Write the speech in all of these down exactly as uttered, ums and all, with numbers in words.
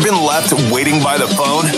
been left waiting by the phone?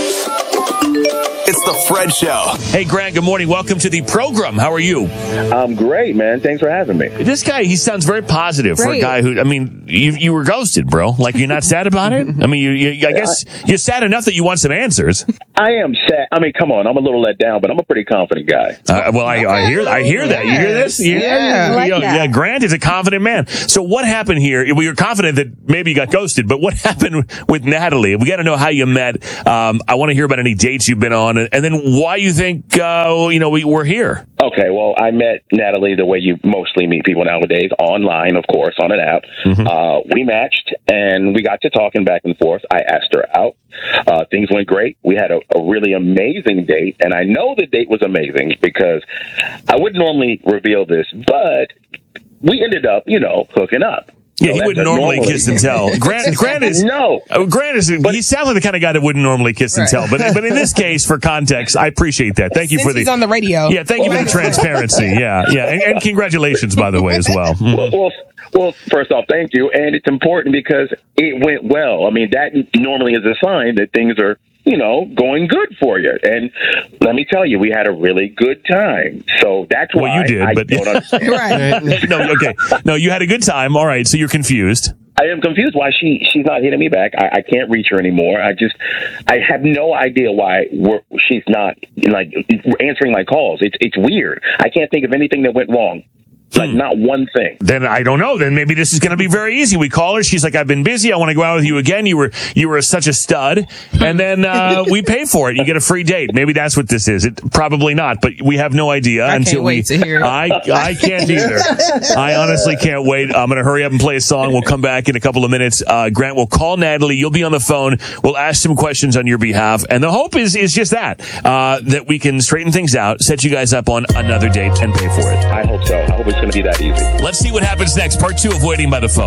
It's the Fred Show. Hey, Grant, good morning. Welcome to the program. How are you? I'm great, man. Thanks for having me. This guy, he sounds very positive for a Great. guy who, I mean, you you were ghosted, bro. Like, you're not sad about it? I mean, you, you I guess you're sad enough that you want some answers. I am sad. I mean, come on. I'm a little let down, but I'm a pretty confident guy. Uh, well, I, I hear I hear that. You hear this? You hear Yeah, that? I like You know, that. yeah, Grant is a confident man. So what happened here? We were confident that maybe you got ghosted, but what happened with Natalie? We got to know how you met. Um, I want to hear about any dates you've been on, and, and then why you think, uh, you know, we, we're here. Okay, well, I met Natalie the way you mostly meet people nowadays, online, of course, on an app. Mm-hmm. Uh, we matched, and we got to talking back and forth. I asked her out. Uh, things went great. We had a, a really amazing date, and I know the date was amazing because I wouldn't normally reveal this, but we ended up, you know, hooking up. Yeah, So he that's wouldn't a normally normally- kiss and tell. Grant, Grant is No. uh, Grant is. he sounds like the kind of guy that wouldn't normally kiss and tell. But but in this case, for context, I appreciate that. Thank you Since for the he's on the radio. yeah. Thank you for the transparency. Yeah, yeah, and, and congratulations, by the way, as well. Mm. Well, well, well, first off, thank you. And it's important because it went well. I mean, that normally is a sign that things are, you know, going good for you. And let me tell you, we had a really good time. So that's why Well, you did, I but don't understand. Right. No, okay, no, you had a good time. All right, so you're confused. I am confused why she she's not hitting me back. I, I can't reach her anymore. I just I have no idea why we're, she's not like answering my calls. It's it's weird. I can't think of anything that went wrong. Like not one thing. Then I don't know. Then maybe this is going to be very easy. We call her. She's like, "I've been busy. I want to go out with you again. You were you were such a stud." And then uh, we pay for it. You get a free date. Maybe that's what this is. It probably not, but we have no idea I until can't wait we. to hear it. I I can't either. I honestly can't wait. I'm going to hurry up and play a song. We'll come back in a couple of minutes. Uh, Grant will call Natalie. You'll be on the phone. We'll ask some questions on your behalf, and the hope is is just that uh, that we can straighten things out, set you guys up on another date, and pay for it. I hope so. I hope it's going to be that easy. Let's see what happens next. Part two of Waiting by the Phone.